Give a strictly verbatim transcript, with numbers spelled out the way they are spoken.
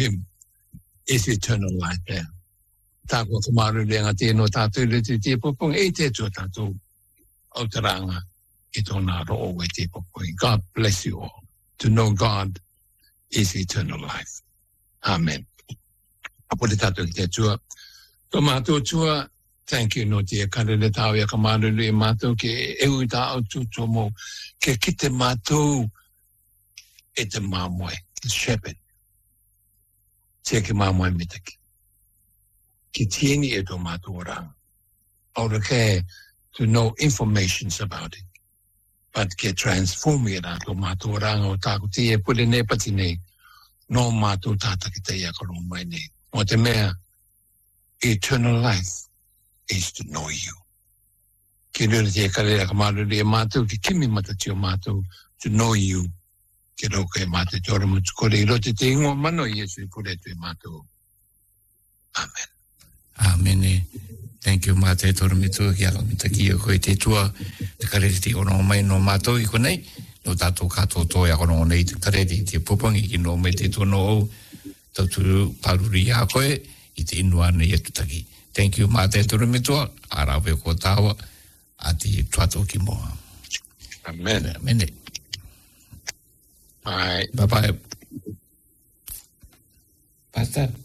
him is eternal life there. Tako kamaru le ngati no tatu le te te popong e te tu tatu o teranga itona ro o te popong. God bless you all. To know God is eternal life. Amen. Apo le tatu ki te tua. Tomato tua, thank you no te kare le tau ya kamaru le mato ke e ui ta o tuto mo ke kite mato e te mamoe, the shepherd. Te ke mamoe mitaki. Ki tieni e to mato orang. Ora ke to know informations about it. But ke transform it a to mato orang o tako te e pule ne pati ne. No mato tata ki te ia karo mai ne. O te mea, eternal life is to know you. Ki rura te kare ka maru rea mato, ki kimi mata tio mato, to know you. Ki roka e mato te ora mutu kore i rote te ingoa mano i Yesu i kore tu e mato. Amen. Amen. Thank you, Mate Tormitu, ki ala mita ki o koe te tua, te karere te ono mai no mato i konei, no tato kato to ya kono nei te karere te pupangi ki no me te tono o, tautu paruri a koe, i te inuane i atutaki. Thank you, Mate Tormitu, arawe ko tawa, a te tuato ki moa. Amen. Amen. Bye. Bye-bye. Pastor.